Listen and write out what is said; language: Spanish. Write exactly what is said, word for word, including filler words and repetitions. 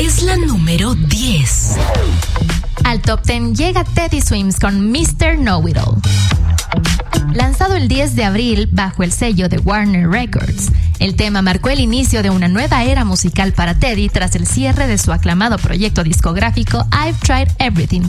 es la número diez. Al top diez llega Teddy Swims con mister Know-It-All. Lanzado el diez de abril bajo el sello de Warner Records, el tema marcó el inicio de una nueva era musical para Teddy tras el cierre de su aclamado proyecto discográfico I've Tried Everything.